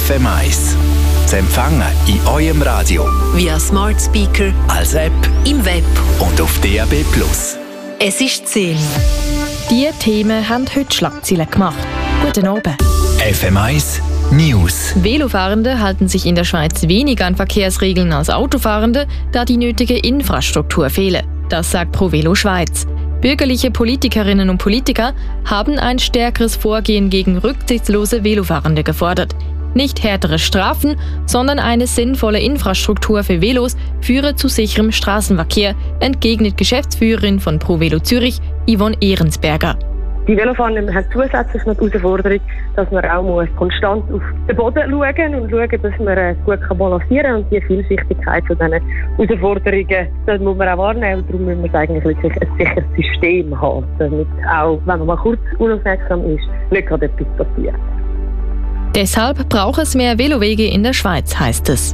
FM1. Zu empfangen in eurem Radio, via Smart Speaker, als App, im Web und auf DAB+. Es ist 10. Diese Themen haben heute Schlagzeilen gemacht. Guten Abend. FM1 News. Velofahrende halten sich in der Schweiz weniger an Verkehrsregeln als Autofahrende, da die nötige Infrastruktur fehle. Das sagt ProVelo Schweiz. Bürgerliche Politikerinnen und Politiker haben ein stärkeres Vorgehen gegen rücksichtslose Velofahrende gefordert. Nicht härtere Strafen, sondern eine sinnvolle Infrastruktur für Velos führe zu sicherem Straßenverkehr, entgegnet Geschäftsführerin von ProVelo Zürich, Yvonne Ehrensberger. Die Velofahrenden haben zusätzlich noch die Herausforderung, dass man auch konstant auf den Boden schauen und schauen, dass man gut balancieren kann. Und die Vielschichtigkeit von diesen Herausforderungen, das muss man auch wahrnehmen. Und darum müssen wir eigentlich wirklich ein sicheres System haben, damit auch, wenn man mal kurz unaufmerksam ist, nicht gerade etwas passiert. Deshalb braucht es mehr Velowege in der Schweiz, heißt es.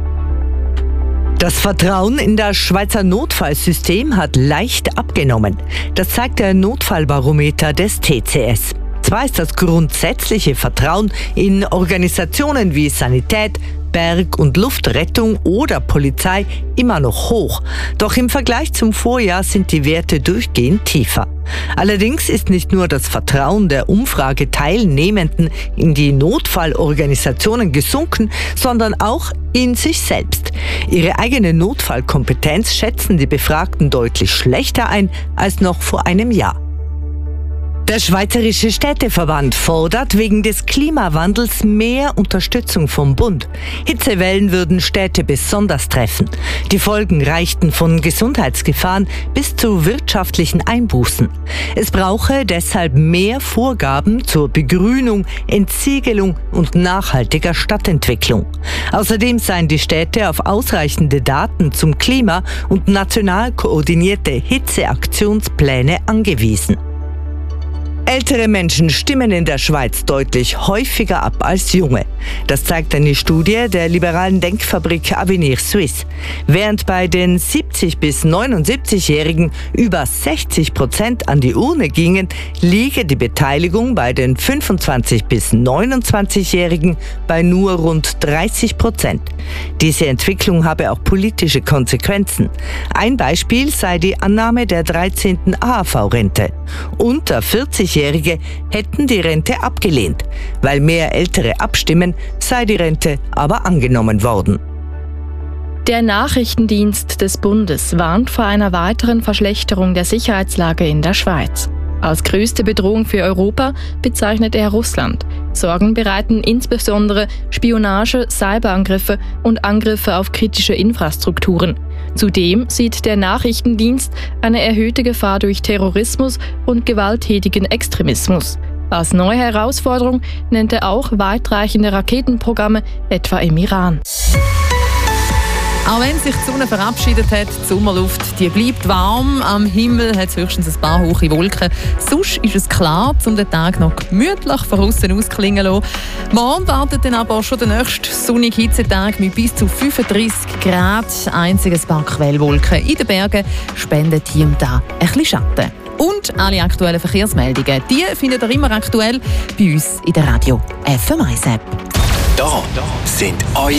Das Vertrauen in das Schweizer Notfallsystem hat leicht abgenommen. Das zeigt der Notfallbarometer des TCS. Zwar ist das grundsätzliche Vertrauen in Organisationen wie Sanität, Berg- und Luftrettung oder Polizei immer noch hoch. Doch im Vergleich zum Vorjahr sind die Werte durchgehend tiefer. Allerdings ist nicht nur das Vertrauen der Umfrageteilnehmenden in die Notfallorganisationen gesunken, sondern auch in sich selbst. Ihre eigene Notfallkompetenz schätzen die Befragten deutlich schlechter ein als noch vor einem Jahr. Der Schweizerische Städteverband fordert wegen des Klimawandels mehr Unterstützung vom Bund. Hitzewellen würden Städte besonders treffen. Die Folgen reichten von Gesundheitsgefahren bis zu wirtschaftlichen Einbußen. Es brauche deshalb mehr Vorgaben zur Begrünung, Entsiegelung und nachhaltiger Stadtentwicklung. Außerdem seien die Städte auf ausreichende Daten zum Klima und national koordinierte Hitzeaktionspläne angewiesen. Ältere Menschen stimmen in der Schweiz deutlich häufiger ab als junge. Das zeigt eine Studie der liberalen Denkfabrik Avenir Suisse. Während bei den 70- bis 79-Jährigen über 60% an die Urne gingen, liege die Beteiligung bei den 25- bis 29-Jährigen bei nur rund 30%. Diese Entwicklung habe auch politische Konsequenzen. Ein Beispiel sei die Annahme der 13. AHV-Rente. Unter 40-Jährige hätten die Rente abgelehnt. Weil mehr Ältere abstimmen, sei die Rente aber angenommen worden. Der Nachrichtendienst des Bundes warnt vor einer weiteren Verschlechterung der Sicherheitslage in der Schweiz. Als größte Bedrohung für Europa bezeichnet er Russland. Sorgen bereiten insbesondere Spionage, Cyberangriffe und Angriffe auf kritische Infrastrukturen. Zudem sieht der Nachrichtendienst eine erhöhte Gefahr durch Terrorismus und gewalttätigen Extremismus. Als neue Herausforderung nennt er auch weitreichende Raketenprogramme, etwa im Iran. Auch wenn sich die Sonne verabschiedet hat, die Sommerluft die bleibt warm. Am Himmel hat es höchstens ein paar hohe Wolken. Sonst ist es klar, um den Tag noch gemütlich von außen ausklingen zu lassen. Morgen wartet dann aber schon der nächste sonnige Hitzetag mit bis zu 35 Grad. Einziges paar Quellwolken in den Bergen spenden hier und da ein bisschen Schatten. Und alle aktuellen Verkehrsmeldungen, die findet ihr immer aktuell bei uns in der Radio FM1 App. Da sind eure